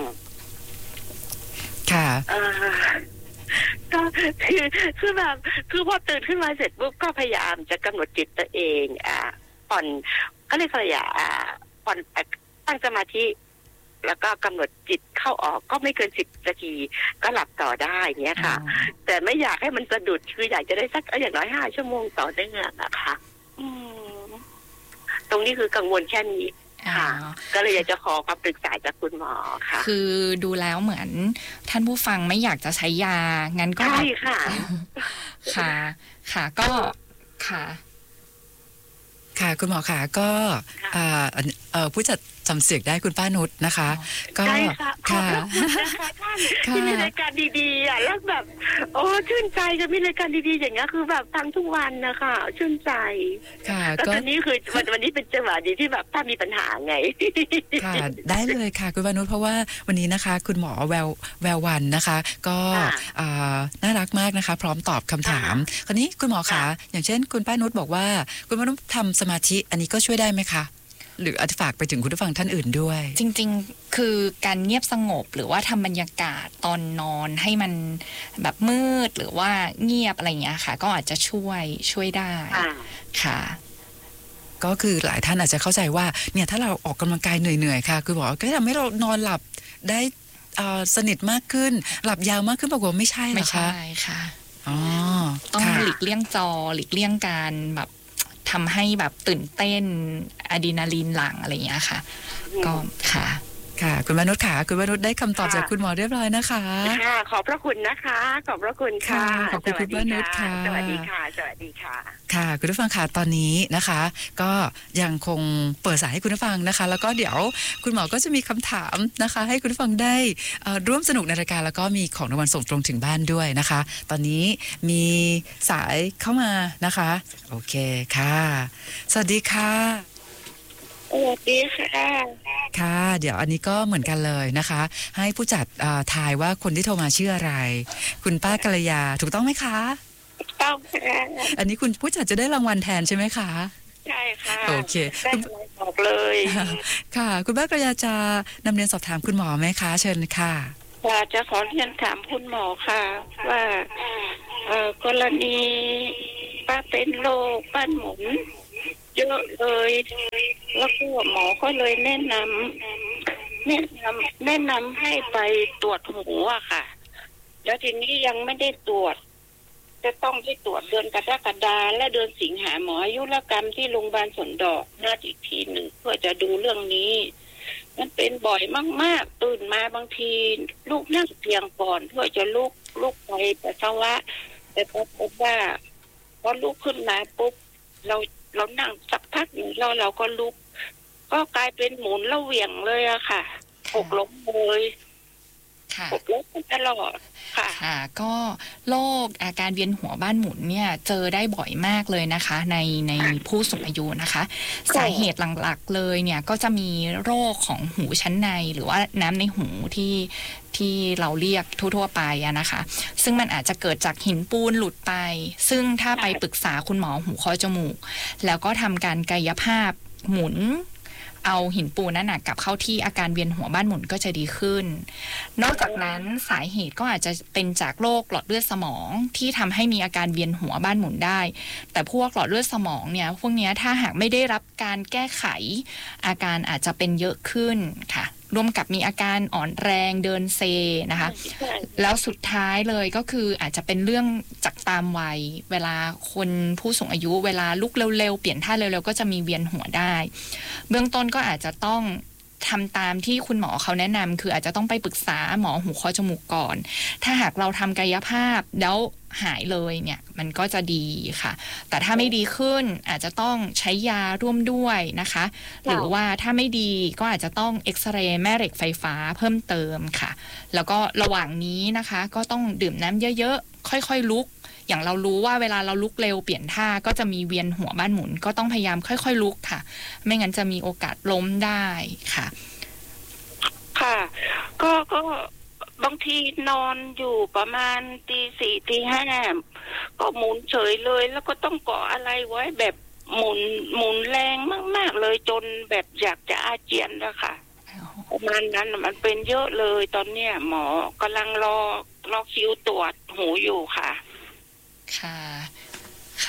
ค่ะก็คือคือแบบคือพอตื่นขึ้นมาเสร็จปุ๊บก็พยายามจะกำหนดจิตตัวเองอ่าผ่อนก็เรียกอะไรอ่ะอ่าผ่อนตั้งสมาธิแล้วก็กำหนดจิตเข้าออกก็ไม่เกินสิบนาทีก็หลับต่อได้เนี้ยค่ะแต่ไม่อยากให้มันสะดุดคืออยากจะได้สักอย่างน้อยห้าชั่วโมงต่อเนื่องนะคะอืมตรงนี้คือกังวลแค่นี้ค่ะก็เลยอยากจะขอความปรึกษาจากคุณหมอค่ะคือดูแล้วเหมือนท่านผู้ฟังไม่อยากจะใช้ยางั้นก็ใช่ค่ะค่ะค่ะก็ค่ะค่ะคุณหมอค่ะก็ผู้จัดจำเสียงได้คุณป้านุชนะคะก็ใช่ค่ะขอบคุณนะคะท่านที่มีรายการดีๆอ่ะแล้วแบบโอ้ชื่นใจจะมีรายการดีๆอย่างเงี้ยคือแบบฟังทุกวันนะคะชื่นใจค่ะแล้วตอนนี้คือวันวันนี้เป็นจังหวะดีที่แบบถ้ามีปัญหาไงค่ะได้เลยค่ะคุณป้านุชเพราะว่าวันนี้นะคะคุณหมอแววแวววันนะคะก็น่ารักมากนะคะพร้อมตอบคำถามคราวนี้คุณหมอคะอย่างเช่นคุณป้านุชบอกว่าคุณป้านุชทำสมาธิอันนี้ก็ช่วยได้ไหมคะหรืออาจจะฝากไปถึงคุณผู้ฟังท่านอื่นด้วยจริงๆคือการเงียบสงบหรือว่าทำบรรยากาศตอนนอนให้มันแบบมืดหรือว่าเงียบอะไรอย่างเงี้ยค่ะก็อาจจะช่วยช่วยได้ค่ะก็คือหลายท่านอาจจะเข้าใจว่าเนี่ยถ้าเราออกกำลังกายเหนื่อยๆค่ะคือบอกก็ทำให้เรานอนหลับได้สนิทมากขึ้นหลับยาวมากขึ้นปรากฏไม่ใช่หรอคะไม่ใช่ค่ะอ๋อต้องหลีกเลี่ยงจอหลีกเลี่ยงการแบบทำให้แบบตื่นเต้นอะดรีนาลีนหลั่งอะไรอย่างเงี้ยค่ะก็ค่ะค่ะคุณมนุษย์ค่ะคุณมนุษย์ได้คำตอบจากคุณหมอเรียบร้อยนะคะค่ะขอบพระคุณนะคะขอบพระคุณค่ะขอบคุณคุณมนุษย์ค่ะสวัสดีค่ะสวัสดีค่ะค่ะคุณผู้ฟังค่ะตอนนี้นะคะก็ยังคงเปิดสายให้คุณผู้ฟังนะคะแล้วก็เดี๋ยวคุณหมอก็จะมีคำถามนะคะให้คุณผู้ฟังได้ร่วมสนุกในรายการแล้วก็มีของรางวัลส่งตรงถึงบ้านด้วยนะคะตอนนี้มีสายเข้ามานะคะโอเคค่ะสวัสดีค่ะสวัสดีค่ะค่ะเดี๋ยวอันนี้ก็เหมือนกันเลยนะคะให้ผู้จัดทายว่าคนที่โทรมาชื่ออะไรคุณป้ากัลยาถูกต้องไหมคะถูกต้องค่ะอันนี้คุณผู้จัดจะได้รางวัลแทนใช่ไหมคะใช่ค่ะโอเคได้บอกเลยค่ะคุณป้ากัลยาจะนำเรียนสอบถามคุณหมอไหมคะเชิญค่ะค่ะจะขอเรียนถามคุณหมอค่ะว่าเอ่อกรณีป้าเป็นโรคบ้านหมุนเยอะเลยแล้วก็หมอก็เลยแนะนำแนะนำแนะนำให้ไปตรวจหูอะค่ะแล้วทีนี้ยังไม่ได้ตรวจจะต้องไปตรวจเดือนกรกฎาคมและเดือนสิงหาหมออายุรกรรมที่โรงพยาบาลสวนดอกนัดอีกทีหนึ่งเพื่อจะดูเรื่องนี้มันเป็นบ่อยมากๆตื่นมาบางทีลูกนั่งเตียงก่อนเพื่อจะลุกลุกไปปัสสาวะแต่พอพบว่าพอลุกขึ้นมาปุ๊บเราเรานั่งสักพักหนึ่งเราเราก็ลุกก็กลายเป็นหมุนแล้วเหวี่ยงเลยอะค่ะหกล้มเลยหกล้มตลอดค่ะค่ะก็โรคอาการเวียนหัวบ้านหมุนเนี่ยเจอได้บ่อยมากเลยนะคะในในผู้สูงอายุนะคะสาเหตุหลักๆเลยเนี่ยก็จะมีโรคของหูชั้นในหรือว่าน้ำในหูที่ที่เราเรียกทั่วๆไปอะนะคะซึ่งมันอาจจะเกิดจากหินปูนหลุดไปซึ่งถ้าไปปรึกษาคุณหมอหูคอจมูกแล้วก็ทำการกายภาพหมุนเอาหินปูนนั่นน่ะกลับเข้าที่อาการเวียนหัวบ้านหมุนก็จะดีขึ้นนอกจากนั้นสาเหตุก็อาจจะเป็นจากโรคหลอดเลือดสมองที่ทำให้มีอาการเวียนหัวบ้านหมุนได้แต่พวกหลอดเลือดสมองเนี่ยพวกนี้ถ้าหากไม่ได้รับการแก้ไขอาการอาจจะเป็นเยอะขึ้นค่ะรวมกับมีอาการอ่อนแรงเดินเซนะคะแล้วสุดท้ายเลยก็คืออาจจะเป็นเรื่องจากตามวัยเวลาคนผู้สูงอายุเวลาลุกเร็วๆเปลี่ยนท่าเร็วๆก็จะมีเวียนหัวได้เบื้องต้นก็อาจจะต้องทำตามที่คุณหมอเขาแนะนำคืออาจจะต้องไปปรึกษาหมอหูคอจมูกก่อนถ้าหากเราทำกายภาพแล้วหายเลยเนี่ยมันก็จะดีค่ะแต่ถ้าไม่ดีขึ้นอาจจะต้องใช้ยาร่วมด้วยนะคะหรือว่าถ้าไม่ดีก็อาจจะต้องเอ็กซเรย์แม่เหล็กไฟฟ้าเพิ่มเติมค่ะแล้วก็ระหว่างนี้นะคะก็ต้องดื่มน้ำเยอะๆค่อยๆลุกอย่างเรารู้ว่าเวลาเราลุกเร็วเปลี่ยนท่าก็จะมีเวียนหัวบ้านหมุนก็ต้องพยายามค่อยๆลุกค่ะไม่งั้นจะมีโอกาสล้มได้ค่ะค่ะก็ก็บางทีนอนอยู่ประมาณตีสี่ตีห้าก็หมุนเฉยเลยแล้วก็ต้องเกาะอะไรไว้แบบหมุนหมุนแรงมากๆเลยจนแบบอยากจะอาเจียนแล้วค่ะประมาณนั้นมันเป็นเยอะเลยตอนเนี้ยหมอกำลังรอรอคิวตรวจหูอยู่ค่ะค่ะค่ะ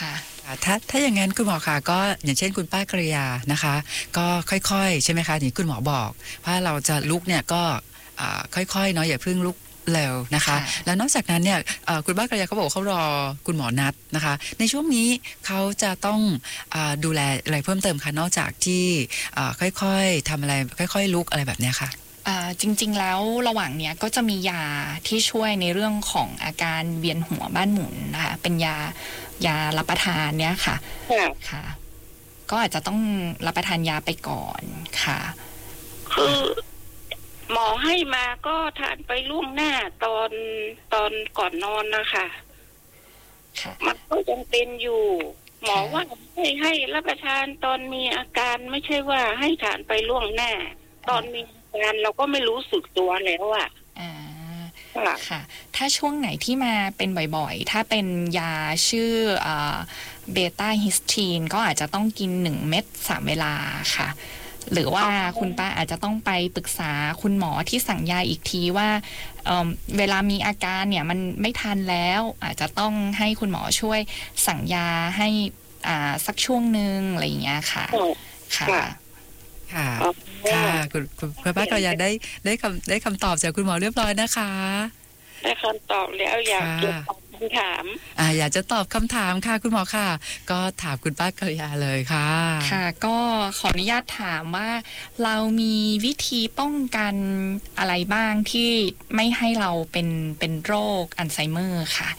ถ้าถ้าอย่างนั้นคุณหมอคะก็อย่างเช่นคุณป้ากริยานะคะก็ค่อยๆใช่ไหมคะอย่างคุณหมอบอกว่าเราจะลุกเนี่ยก็ค่อยๆเนาะอย่าเพิ่งลุกเร็วนะคะแล้วนอกจากนั้นเนี่ยคุณป้ากริยาเขาบอกเขารอคุณหมอนัดนะคะในช่วงนี้เขาจะต้องดูแลอะไรเพิ่มเติมคะนอกจากที่ค่อยๆทำอะไรค่อยๆลุกอะไรแบบนี้ค่ะจริงๆแล้วระหว่างเนี้ยก็จะมียาที่ช่วยในเรื่องของอาการเวียนหัวบ้านหมุนนะคะเป็นยายารับประทานเนี้ยค่ะค่ะก็อาจจะต้องรับประทานยาไปก่อนค่ะคือหมอให้มาก็ทานไปล่วงหน้าตอนตอนก่อนนอนนะคะมันก็ยังเป็นอยู่หมอว่าให้ให้รับประทานตอนมีอาการไม่ใช่ว่าให้ทานไปล่วงหน้าตอนมีเราก็ไม่รู้สึกตัวแล้วอ่ะอ่าค่ะถ้าช่วงไหนที่มาเป็นบ่อยๆถ้าเป็นยาชื่อเบต้าฮิสตีนก็อาจจะต้องกินหนึ่งเม็ดสามเวลาค่ะหรือว่าคุณป้าอาจจะต้องไปปรึกษาคุณหมอที่สั่งยาอีกทีว่าเ, เวลามีอาการเนี่ยมันไม่ทันแล้วอาจจะต้องให้คุณหมอช่วยสั่งยาให้อ่าสักช่วงนึงอะไรอย่างเงี้ยค่ะค่ะค่ะค่ะคุณคุณป้ากริยาได้ได้คำได้คำตอบจากคุณหมอเรียบร้อยนะคะได้คำตอบแล้วอยากจะตอบคำถามอ่าอยากจะตอบคำถามค่ะคุณหมอค่ะก็ถามคุณป้ากริยาเลยค่ะค่ะก็ขออนุญาตถามว่าเรามีวิธีป้องกันอะไรบ้างที่ไม่ให้เราเป็นเป็นโรคอัลไซเมอร์ค่ะ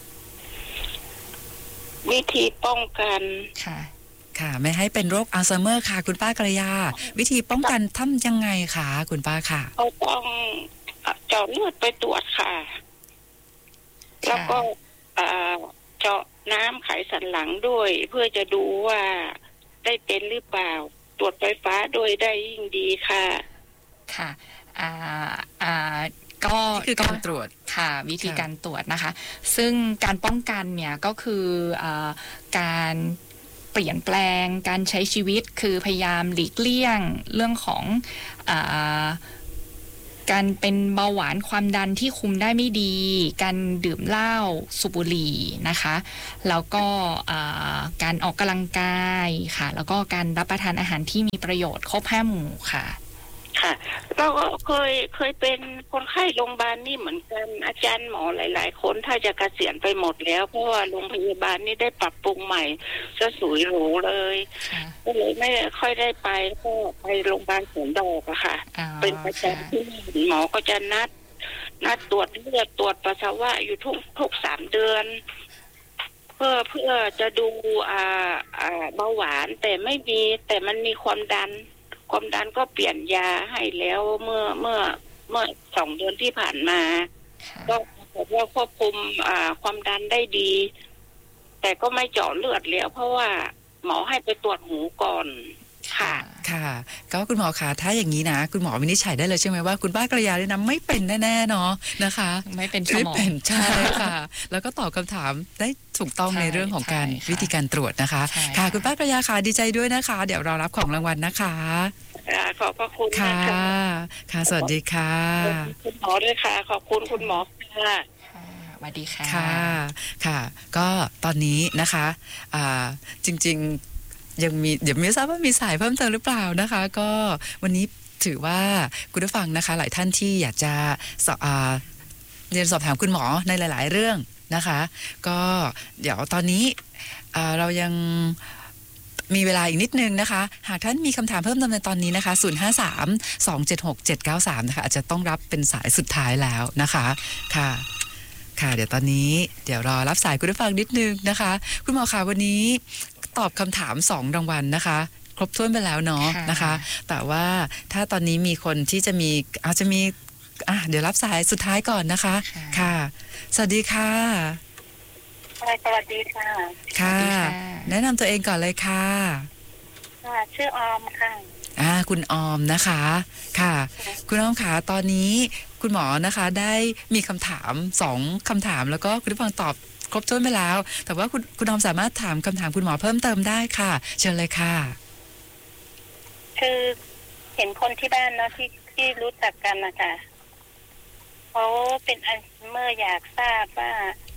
วิธีป้องกันค่ะค่ะไม่ให้เป็นโรคอัลไซเมอร์ค่ะคุณป้ากริยาวิธีป้องกันทำยังไงคะคุณป้าค่ะเราต้องเจาะเลือดไปตรวจค่ะแล้วก็เจาะน้ำไขสันหลังด้วยเพื่อจะดูว่าได้เป็นหรือเปล่าตรวจไฟฟ้าโดยได้ยิ่งดีค่ะค่ะอ่าอ่าก็คือการตรวจค่ะวิธีการตรวจนะคะซึ่งการป้องกันเนี่ยก็คืออ่าการเปลี่ยนแปลงการใช้ชีวิตคือพยายามหลีกเลี่ยงเรื่องของอ่าการเป็นเบาหวานความดันที่คุมได้ไม่ดีการดื่มเหล้าสูบบุหรี่นะคะแล้วก็การออกกำลังกายค่ะแล้วก็การรับประทานอาหารที่มีประโยชน์ครบห้าหมู่ค่ะค่ะเราก็เคยเคยเป็นคนไข้โรงพยาบาลนี่เหมือนกันอาจารย์หมอหลายๆคนถ้าจะเกษียณไปหมดแล้วเพราะว่าโรงพยาบาลนี่ได้ปรับปรุงใหม่จะสวยหรูเลยก็เลยไม่ค่อยได้ไปก็ไปโรงพยาบาลสวนดอกอะค่ะเป็นประจำที่หมอก็จะนัดนัดตรวจเลือดตรวจปัสสาวะอยู่ทุกทุกสามเดือนเพื่อเพื่อจะดูอ่าอ่าเบาหวานแต่ไม่มีแต่มันมีความดันความดันก็เปลี่ยนยาให้แล้วเมื่อเมื่อเมื่อสองเดือนที่ผ่านมาก็บอกว่าควบคุมอ่าความดันได้ดีแต่ก็ไม่เจาะเลือดแล้วเพราะว่าหมอให้ไปตรวจหูก่อนค่ะค่ะก็คุณหมอคะถ้าอย่างนี้นะคุณหมอวินิจฉัยได้เลยใช่ไหมว่าคุณป้ากริยาเนี่ยนะไม่เป็นแน่ๆเนาะนะคะไม่เป็นสมองใช่ค่ะแล้วก็ตอบคำถามได้ถูกต้องในเรื่องของการวิธีการตรวจนะคะค่ะคุณป้ากริยาค่ะดีใจด้วยนะคะเดี๋ยวเรารับของรางวัลนะคะขอบพระคุณค่ะค่ะสวัสดีค่ะคุณหมอด้วยค่ะขอบคุณคุณหมอค่ะสวัสดีค่ะค่ะค่ะก็ตอนนี้นะคะอ่าจริงๆยังมีเดี๋ยวไม่ทราบว่ามีสายเพิ่มเติมหรือเปล่านะคะก็วันนี้ถือว่าคุณผู้ฟังนะคะหลายท่านที่อยากจะสอบเรียนสอบถามคุณหมอในหลายๆเรื่องนะคะก็เดี๋ยวตอนนี้เรายังมีเวลาอีกนิดนึงนะคะหากท่านมีคำถามเพิ่มเติมในตอนนี้นะคะศูนย์ ห้า สาม สอง เจ็ด หก เจ็ด เก้า สามนะคะอาจจะต้องรับเป็นสายสุดท้ายแล้วนะคะค่ะค่ะเดี๋ยวตอนนี้เดี๋ยวรอรับสายคุณผู้ฟังนิดนึงนะคะคุณหมอคะวันนี้ตอบคำถามสองรางวัลนะคะครบถ้วนไปแล้วเนาะนะคะแต่ว่าถ้าตอนนี้มีคนที่จะมีอาจจะมีอ่ะเดี๋ยวรับสายสุดท้ายก่อนนะคะค่ะสวัสดีค่ะสวัสดีค่ะค่ะแนะนำตัวเองก่อนเลยค่ะค่ะชื่อออมค่ะอ่าคุณออมนะคะค่ะคุณออมค่ะตอนนี้คุณหมอนะคะได้มีคำถามสองคำถามแล้วก็คุณผู้ฟังตอบครบถ้วนไปแล้วแต่ว่าคุณคุณออมสามารถถามคำถามคุณหมอเพิ่มเติมได้ค่ะเชิญเลยค่ะคือเห็นคนที่บ้านเนาะที่ที่รู้จักกันนะคะเขาเป็นอัลไซเมอร์อยากทราบว่า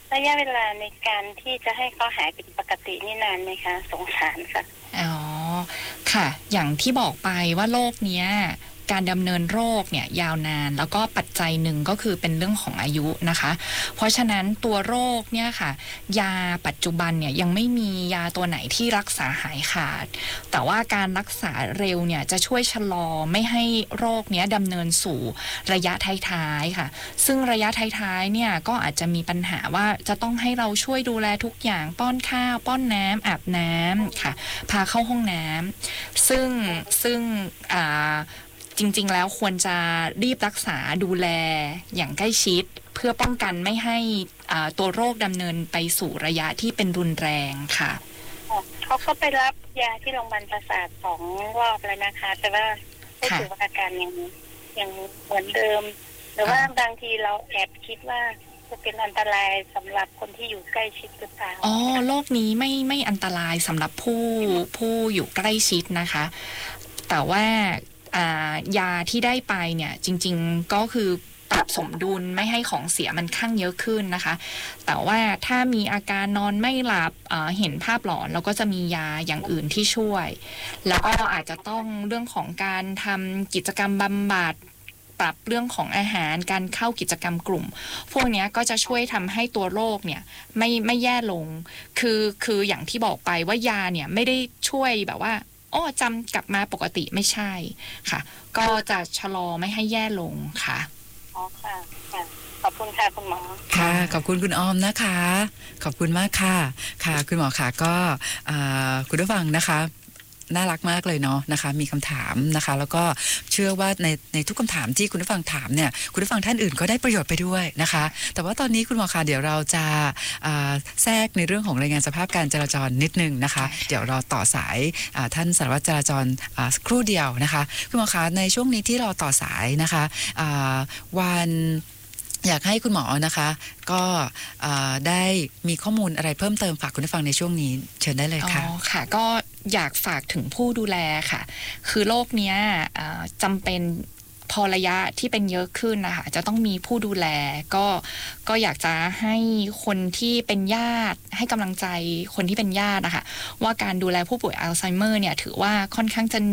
ระยะเวลาในการที่จะให้เขาหายเป็นปกตินี่นานไหมคะสงสารค่ะอ๋อค่ะอย่างที่บอกไปว่าโรคเนี้ยการดำเนินโรคเนี่ยยาวนานแล้วก็ปัจจัยหนึ่งก็คือเป็นเรื่องของอายุนะคะเพราะฉะนั้นตัวโรคเนี่ยค่ะยาปัจจุบันเนี่ยยังไม่มียาตัวไหนที่รักษาหายขาดแต่ว่าการรักษาเร็วเนี่ยจะช่วยชะลอไม่ให้โรคเนี้ยดำเนินสู่ระยะท้ายๆค่ะซึ่งระยะท้ายๆเนี่ยก็อาจจะมีปัญหาว่าจะต้องให้เราช่วยดูแลทุกอย่างป้อนข้าวป้อนน้ำอาบน้ำค่ะพาเข้าห้องน้ำซึ่งซึ่งอ่าจริงๆแล้วควรจะรีบรักษาดูแลอย่างใกล้ชิดเพื่อป้องกันไม่ให้ตัวโรคดำเนินไปสู่ระยะที่เป็นรุนแรงค่ะเขาก็ไปรับยาที่โรงพยาบาลประสาทสองรอบแล้วนะคะแต่ว่ารู้สึกว่าอาการยังยังเหมือนเดิมหรือว่าบางทีเราแอบคิดว่าจะเป็นอันตรายสำหรับคนที่อยู่ใกล้ชิดหรือเปล่าอ๋อโรคนี้ไม่ไม่อันตรายสำหรับผู้ผู้อยู่ใกล้ชิดนะคะแต่ว่ายาที่ได้ไปเนี่ยจริงๆก็คือปรับสมดุลไม่ให้ของเสียมันข้างเยอะขึ้นนะคะแต่ว่าถ้ามีอาการนอนไม่หลับ เอ่อ เห็นภาพหลอนเราก็จะมียาอย่างอื่นที่ช่วยแล้วก็อาจจะต้องเรื่องของการทำกิจกรรมบำบัดปรับเรื่องของอาหารการเข้ากิจกรรมกลุ่มพวกนี้ก็จะช่วยทำให้ตัวโรคเนี่ยไม่ไม่แย่ลงคือคืออย่างที่บอกไปว่ายาเนี่ยไม่ได้ช่วยแบบว่าอ๋อจำกลับมาปกติไม่ใช่ค่ะก็จะชะลอไม่ให้แย่ลงค่ะอ๋อค่ะค่ะขอบคุณค่ะคุณหมอค่ะขอบคุณคุณออมนะคะขอบคุณมากค่ะค่ะคุณหมอค่ะก็คุณผู้ฟังนะคะน่ารักมากเลยเนาะนะคะมีคำถามนะคะแล้วก็เชื่อว่าในในทุกคำถามที่คุณผู้ฟังถามเนี่ยคุณผู้ฟังท่านอื่นก็ได้ประโยชน์ไปด้วยนะคะแต่ว่าตอนนี้คุณหมอคะเดี๋ยวเราจะแทรกในเรื่องของรายงานสภาพการจราจรนิดนึงนะคะเดี๋ยวเราต่อสายท่านสารวัตรจราจรสักครู่เดียวนะคะคุณหมอคะในช่วงนี้ที่เราต่อสายนะคะวันอยากให้คุณหมอนะคะก็ได้มีข้อมูลอะไรเพิ่มเติมฝากคุณผู้ฟังในช่วงนี้เชิญได้เลยค่ะอ๋อค่ะก็อยากฝากถึงผู้ดูแลค่ะคือโรคเนี้ยจำเป็นพอระยะที่เป็นเยอะขึ้นนะคะจะต้องมีผู้ดูแลก็ก็อยากจะให้คนที่เป็นญาติให้กำลังใจคนที่เป็นญาตินะคะว่าการดูแลผู้ป่วยอัลไซเมอร์เนี่ยถือว่าค่อนข้างจะ